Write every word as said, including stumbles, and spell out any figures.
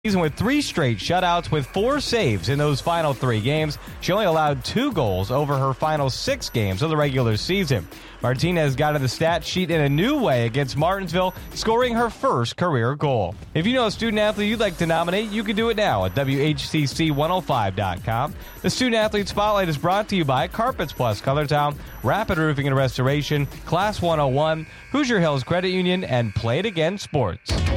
season with three straight shutouts with four saves in those final three games. She only allowed two goals over her final six games of the regular season. Martinez got to the stat sheet in a new way against Martinsville, scoring her first career goal. If you know a student athlete you'd like to nominate, you can do it now at W H C C one oh five dot com. The Student Athlete Spotlight is brought to you by Carpets Plus Colortown, Rapid Roofing and Restoration, Class one oh one, Hoosier Hills Credit Union, and Play It Again Sports.